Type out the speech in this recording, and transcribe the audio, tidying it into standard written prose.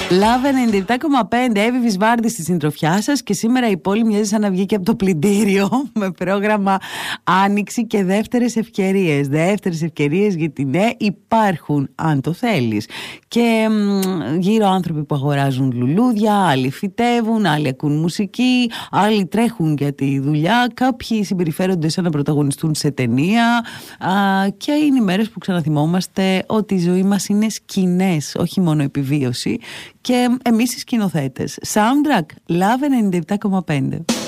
Love 97,5, Εύη Βυσβάρντη στη συντροφιά σας. Και σήμερα η πόλη μοιάζει σαν να βγήκε από το πλυντήριο με πρόγραμμα Άνοιξη και δεύτερες ευκαιρίες. Δεύτερες ευκαιρίες, γιατί ναι, υπάρχουν αν το θέλεις. Και γύρω άνθρωποι που αγοράζουν λουλούδια, άλλοι φυτεύουν, άλλοι ακούν μουσική, άλλοι τρέχουν για τη δουλειά, κάποιοι συμπεριφέρονται σαν να πρωταγωνιστούν σε ταινία. Και είναι οι μέρες που ξαναθυμόμαστε ότι η ζωή μας είναι σκηνές, όχι μόνο επιβίωση. Και εμείς οι σκηνοθέτες. Soundtrack, Love 97,5.